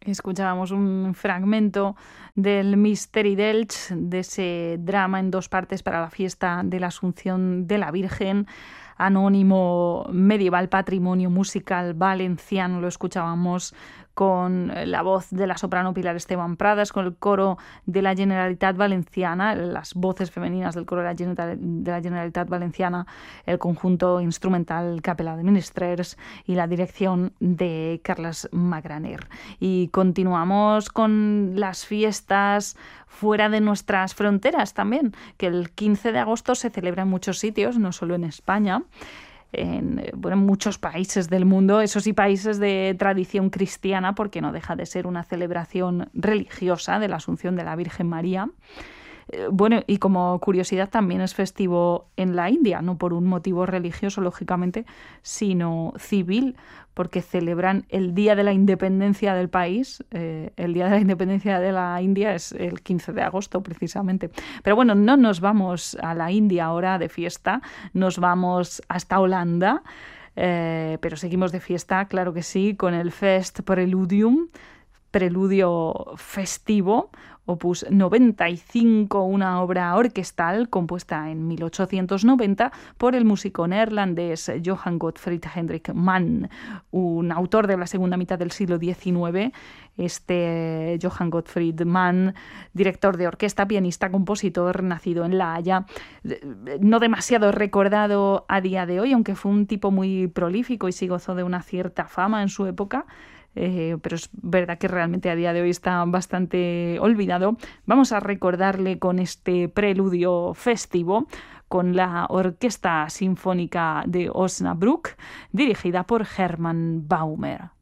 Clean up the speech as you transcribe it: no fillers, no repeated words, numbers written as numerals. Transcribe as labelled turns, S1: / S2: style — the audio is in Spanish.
S1: Escuchábamos un fragmento del Misteri d'Elx, de ese drama en 2 partes para la fiesta de la Asunción de la Virgen, anónimo medieval patrimonio musical valenciano. Lo escuchábamos con la voz de la soprano Pilar Esteban Pradas, con el coro de la Generalitat Valenciana, las voces femeninas del coro de la Generalitat Valenciana, el conjunto instrumental Capella de Ministrers y la dirección de Carles Magraner. Y continuamos con las fiestas fuera de nuestras fronteras también, que el 15 de agosto se celebra en muchos sitios, no solo en España, en muchos países del mundo, esos sí países de tradición cristiana, porque no deja de ser una celebración religiosa de la Asunción de la Virgen María. Y como curiosidad también es festivo en la India, no por un motivo religioso, lógicamente, sino civil, porque celebran el Día de la Independencia del país. El Día de la Independencia de la India es el 15 de agosto, precisamente. Pero bueno, no nos vamos a la India ahora de fiesta, nos vamos hasta Holanda, pero seguimos de fiesta, claro que sí, con el Fest Preludium, preludio festivo, opus 95, una obra orquestal compuesta en 1890 por el músico neerlandés Johann Gottfried Hendrik Mann, un autor de la segunda mitad del siglo XIX. Este Johann Gottfried Mann, director de orquesta, pianista, compositor, nacido en La Haya, no demasiado recordado a día de hoy, aunque fue un tipo muy prolífico y sí gozó de una cierta fama en su época. Pero es verdad que realmente a día de hoy está bastante olvidado. Vamos a recordarle con este preludio festivo con la Orquesta Sinfónica de Osnabrück, dirigida por Hermann Baumer.